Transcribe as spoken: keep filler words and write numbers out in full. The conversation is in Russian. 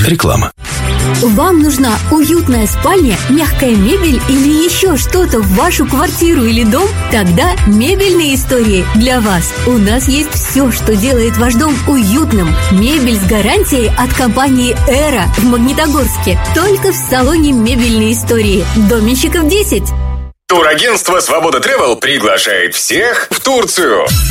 продажи. Реклама. Вам нужна уютная спальня, мягкая мебель или еще что-то в вашу квартиру или дом? Тогда «Мебельные истории» для вас. У нас есть все, что делает ваш дом уютным. Мебель с гарантией от компании «Эра» в Магнитогорске. Только в салоне «Мебельные истории». Доменщиков десять. Турагентство «Свобода Тревел» приглашает всех в Турцию.